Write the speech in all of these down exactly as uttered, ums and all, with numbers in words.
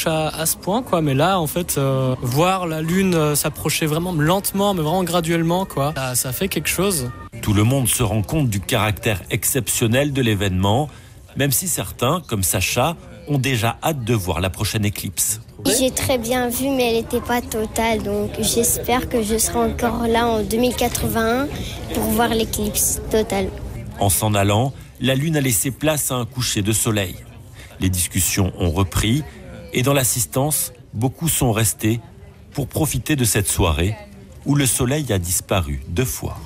proche à, à ce point, quoi. Mais là, en fait, euh, voir la Lune euh, s'approcher vraiment lentement, mais vraiment graduellement, quoi, ça, ça fait quelque chose. Tout le monde se rend compte du caractère exceptionnel de l'événement, même si certains, comme Sacha, ont déjà hâte de voir la prochaine éclipse. J'ai très bien vu, mais elle n'était pas totale, donc j'espère que je serai encore là en deux mille quatre-vingt-un pour voir l'éclipse totale. En s'en allant, la Lune a laissé place à un coucher de soleil. Les discussions ont repris et dans l'assistance, beaucoup sont restés pour profiter de cette soirée où le soleil a disparu deux fois.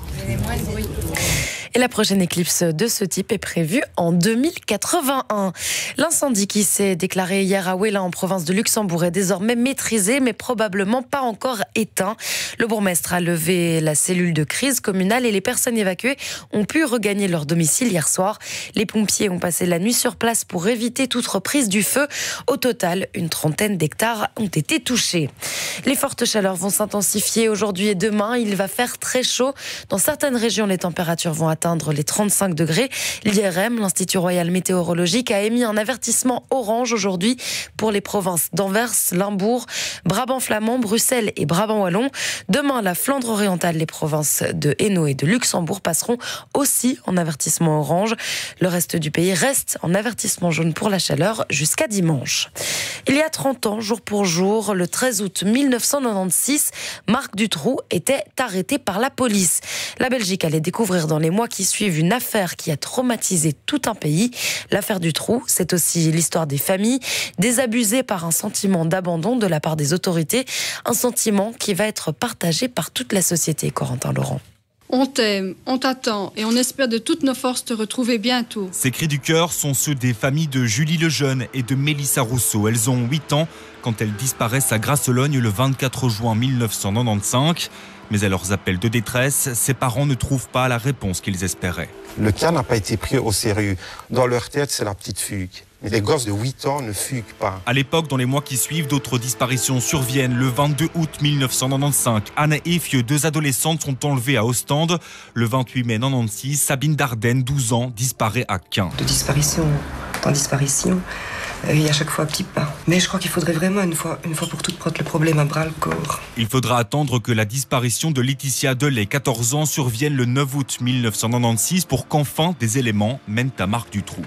Et la prochaine éclipse de ce type est prévue en deux mille quatre-vingt-un. L'incendie qui s'est déclaré hier à Ouélin en province de Luxembourg est désormais maîtrisé, mais probablement pas encore éteint. Le bourgmestre a levé la cellule de crise communale et les personnes évacuées ont pu regagner leur domicile hier soir. Les pompiers ont passé la nuit sur place pour éviter toute reprise du feu. Au total, une trentaine d'hectares ont été touchés. Les fortes chaleurs vont s'intensifier aujourd'hui et demain. Il va faire très chaud. Dans certaines régions, les températures vont atteindre les trente-cinq degrés. L'I R M, l'Institut Royal Météorologique, a émis un avertissement orange aujourd'hui pour les provinces d'Anvers, Limbourg, Brabant flamand, Bruxelles et Brabant wallon. Demain, la Flandre orientale, les provinces de Hainaut et de Luxembourg passeront aussi en avertissement orange. Le reste du pays reste en avertissement jaune pour la chaleur jusqu'à dimanche. Il y a trente ans, jour pour jour, le treize août mille neuf cent quatre-vingt-seize, Marc Dutroux était arrêté par la police. La Belgique allait découvrir dans les mois qui suivent une affaire qui a traumatisé tout un pays. L'affaire Dutroux, c'est aussi l'histoire des familles, désabusées par un sentiment d'abandon de la part des autorités, un sentiment qui va être partagé par toute la société, Corentin Laurent. On t'aime, on t'attend et on espère de toutes nos forces te retrouver bientôt. Ces cris du cœur sont ceux des familles de Julie Lejeune et de Mélissa Rousseau. Elles ont huit ans quand elles disparaissent à Grasse-Logne le vingt-quatre juin mille neuf cent quatre-vingt-quinze. Mais à leurs appels de détresse, ses parents ne trouvent pas la réponse qu'ils espéraient. Le cas n'a pas été pris au sérieux. Dans leur tête, c'est la petite fugue. Mais les gosses de huit ans ne fuguent pas. À l'époque, dans les mois qui suivent, d'autres disparitions surviennent. Le vingt-deux août mille neuf cent quatre-vingt-quinze, Anne et Fieux, deux adolescentes, sont enlevées à Ostende. Le vingt-huit mai mille neuf cent quatre-vingt-seize, Sabine Dardenne, douze ans, disparaît à Quin. De disparition en disparition, il y a à chaque fois un petit pas. Mais je crois qu'il faudrait vraiment, une fois, une fois pour toutes, prendre le problème à bras-le-corps. Il faudra attendre que la disparition de Laetitia Delay, quatorze ans, survienne le neuf août mille neuf cent quatre-vingt-seize pour qu'enfin des éléments mènent à Marc Dutroux.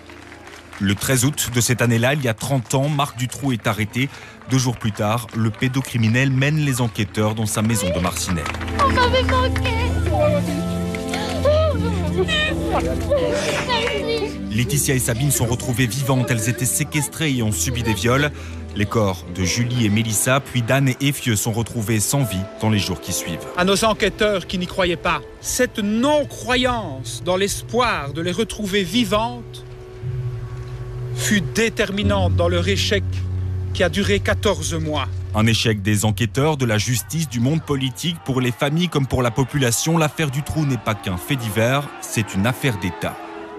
Le treize août de cette année-là, il y a trente ans, Marc Dutroux est arrêté. Deux jours plus tard, le pédocriminel mène les enquêteurs dans sa maison de Marcinelle. On m'avait manqué. Laetitia et Sabine sont retrouvées vivantes. Elles étaient séquestrées et ont subi des viols. Les corps de Julie et Mélissa, puis d'Anne et Effieux sont retrouvés sans vie dans les jours qui suivent. À nos enquêteurs qui n'y croyaient pas, cette non-croyance dans l'espoir de les retrouver vivantes fut déterminante dans leur échec qui a duré quatorze mois. Un échec des enquêteurs, de la justice, du monde politique. Pour les familles comme pour la population, l'affaire Dutroux n'est pas qu'un fait divers, c'est une affaire d'État.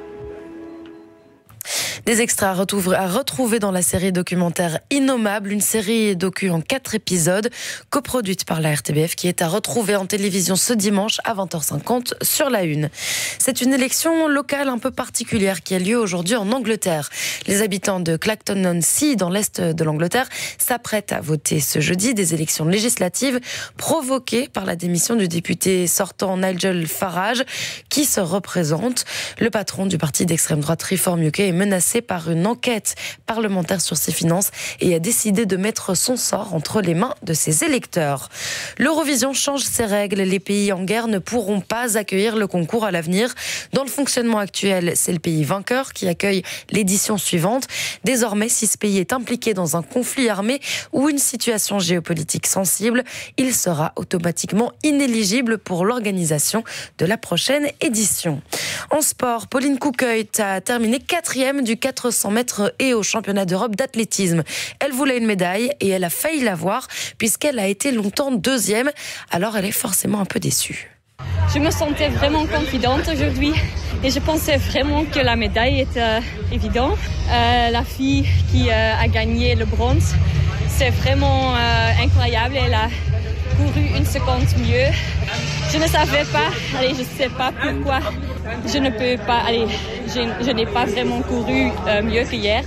Des extraits à retrouver, à retrouver dans la série documentaire Innommable, une série docu en quatre épisodes, coproduite par la R T B F, qui est à retrouver en télévision ce dimanche à vingt heures cinquante sur la Une. C'est une élection locale un peu particulière qui a lieu aujourd'hui en Angleterre. Les habitants de Clacton-on-Sea, dans l'est de l'Angleterre, s'apprêtent à voter ce jeudi des élections législatives provoquées par la démission du député sortant Nigel Farage, qui se représente. Le patron du parti d'extrême droite Reform U K est menacé par une enquête parlementaire sur ses finances et a décidé de mettre son sort entre les mains de ses électeurs. L'Eurovision change ses règles. Les pays en guerre ne pourront pas accueillir le concours à l'avenir. Dans le fonctionnement actuel, c'est le pays vainqueur qui accueille l'édition suivante. Désormais, si ce pays est impliqué dans un conflit armé ou une situation géopolitique sensible, il sera automatiquement inéligible pour l'organisation de la prochaine édition. En sport, Pauline Coucœil a terminé quatrième du quatre cents mètres et au championnat d'Europe d'athlétisme. Elle voulait une médaille et elle a failli l'avoir puisqu'elle a été longtemps deuxième. Alors elle est forcément un peu déçue. Je me sentais vraiment confidente aujourd'hui et je pensais vraiment que la médaille était euh, évidente. Euh, la fille qui euh, a gagné le bronze, c'est vraiment euh, incroyable. Elle a couru une seconde mieux. Je ne savais pas, allez, je ne sais pas pourquoi je ne peux pas, allez, je, je n'ai pas vraiment couru euh, mieux qu'hier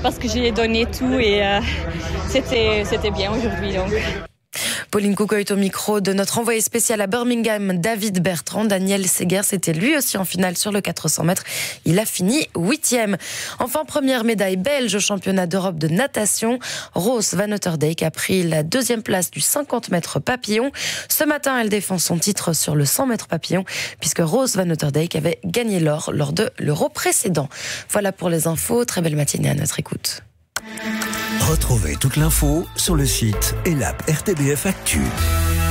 parce que j'ai donné tout et euh, c'était, c'était bien aujourd'hui. Donc. Pauline Coucouet au micro de notre envoyé spécial à Birmingham, David Bertrand. Daniel Seger, c'était lui aussi en finale sur le quatre cents mètres. Il a fini huitième. Enfin, première médaille belge au championnat d'Europe de natation. Roos van Otterdijk a pris la deuxième place du cinquante mètres papillon. Ce matin, elle défend son titre sur le cent mètres papillon, puisque Roos van Otterdijk avait gagné l'or lors de l'Euro précédent. Voilà pour les infos. Très belle matinée à notre écoute. Retrouvez toute l'info sur le site et l'app R T B F Actu.